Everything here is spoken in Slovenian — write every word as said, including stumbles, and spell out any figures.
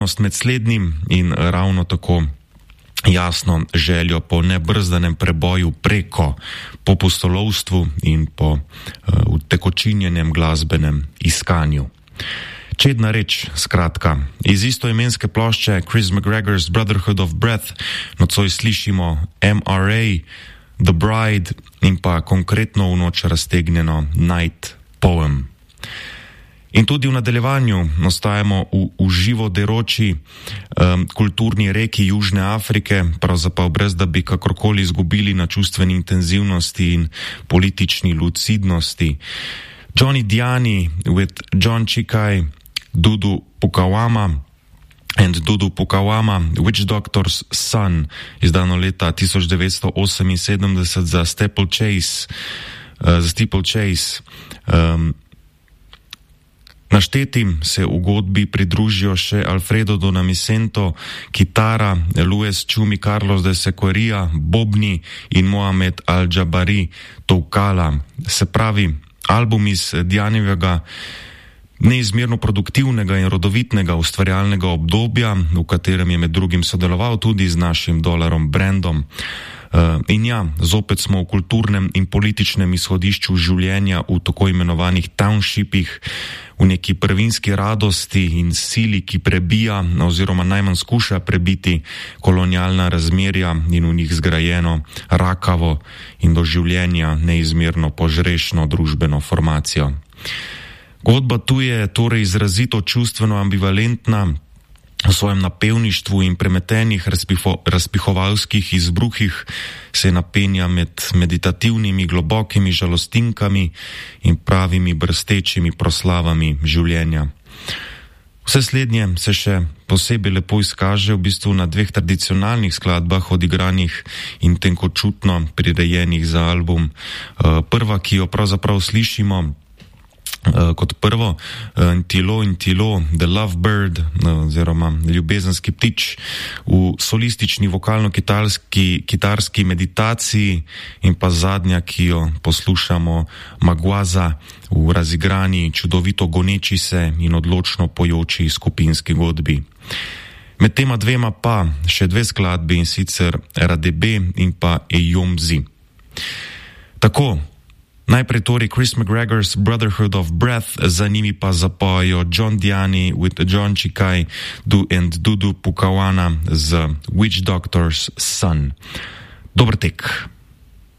med slednjim in ravno tako jasno željo po nebrzdanem preboju preko po pustolovstvu in po uh, utekočinjenem glasbenem iskanju. Čedna reč, skratka, iz istoimenske plošče Chris McGregor's Brotherhood of Breath nocoj slišimo M R A, The Bride in pa konkretno v noč raztegnjeno Night Poem. In tudi v nadaljevanju ostajamo v, v živo deroči um, kulturni reki Južne Afrike, pravzaprav brez da bi kakorkoli izgubili na čustveni intenzivnosti in politični lucidnosti. Johnny Diani with John Chikai, Dudu Pukawama and Dudu Pukawama, Witch Doctor's Son, izdano leta tisoč devetsto oseminsedemdeset za Steeple Chase. Uh, za Steeple Chase. Um, Naštetim se v godbi pridružijo še Alfredo Donamisento, kitara, Luis Chumi Carlos de Sequeria, bobni in Mohamed Al-Jabari, toukala. Se pravi, album iz Dianijevega neizmerno produktivnega in rodovitnega ustvarjalnega obdobja, v katerem je med drugim sodeloval tudi z našim dolarom Brandom. Uh, in ja, zopet smo v kulturnem in političnem izhodišču življenja v tako imenovanih townshipih, v neki prvinski radosti in sili, ki prebija oziroma najmanj skuša prebiti kolonialna razmerja in v njih zgrajeno rakavo in do življenja neizmerno požrešno družbeno formacijo. Godba tu je torej izrazito čustveno ambivalentna, v svojem napevništvu in premetenih razpiho, razpihovalskih izbruhih se napenja med meditativnimi globokimi žalostinkami in pravimi brstečimi proslavami življenja. Vse slednje se še posebej lepo izkaže v bistvu na dveh tradicionalnih skladbah odigranih in tenkočutno prirejenih za album. Prva, ki jo pravzaprav slišimo Uh, kot prvo, uh, Tilo in Tilo, The Lovebird, uh, oziroma ljubezenski ptič, v solistični vokalno-kitarski kitarski meditaciji, in pa zadnja, ki jo poslušamo, Magwaza, v razigrani, čudovito goneči se in odločno pojoči skupinski godbi. Med tema dvema pa še dve skladbi, in sicer Radebe in pa Eyomzi. Tako, najprej torej Chris McGregor's Brotherhood of Breath, za njimi pa zapojo John Diani with John Chikai du and Dudu Pukawana z Witch Doctor's Son. Dober tek.